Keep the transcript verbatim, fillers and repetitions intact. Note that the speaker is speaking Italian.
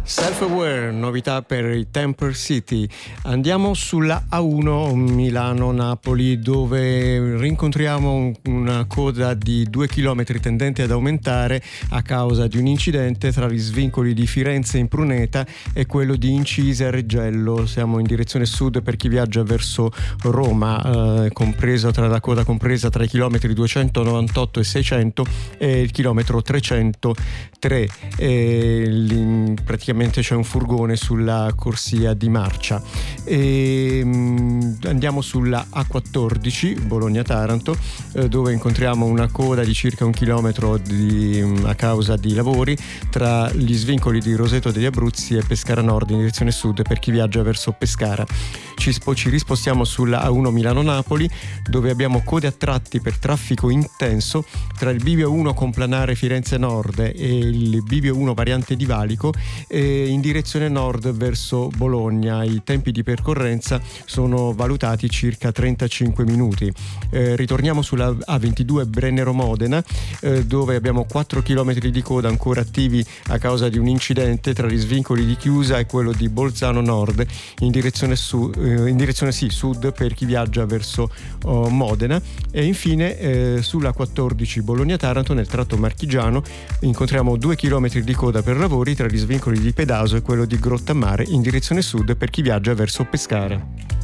Self-Aware, novità per il Temper City. Andiamo sulla A uno Milano-Napoli, dove rincontriamo una coda di due chilometri tendente ad aumentare a causa di un incidente tra gli svincoli di Firenze in Pruneta e quello di Incise a Reggello. Siamo in direzione sud per chi viaggia verso Roma, eh, compreso tra la coda compresa tra i chilometri duecentonovantotto e seicento e il chilometro trecentotre. E, praticamente c'è un furgone sulla corsia di marcia. E, mh, andiamo sulla A quattordici Bologna-Taranto, eh, dove incontriamo una coda di circa un chilometro di, mh, a causa di lavori tra gli svincoli di Roseto degli Abruzzi e Pescara Nord in direzione sud per chi viaggia verso Pescara. Ci, spo- ci rispostiamo sulla A uno Milano-Napoli, dove abbiamo code a tratti per traffico intenso tra il bivio uno Complanare Firenze Nord e il bivio uno variante di Valico e in direzione nord verso Bologna. I tempi di percorrenza sono valutati circa trentacinque minuti. Eh, ritorniamo sulla A ventidue Brennero-Modena, eh, dove abbiamo quattro chilometri di coda ancora attivi a causa di un incidente tra gli svincoli di Chiusa e quello di Bolzano Nord in direzione, su, eh, in direzione sì, sud per chi viaggia verso oh, Modena. E infine eh, sulla quattordici Bologna-Taranto, nel tratto marchigiano, incontriamo due chilometri di coda per lavori tra gli svincoli di Pedaso e quello di Grottammare in direzione sud per chi viaggia verso Pescara.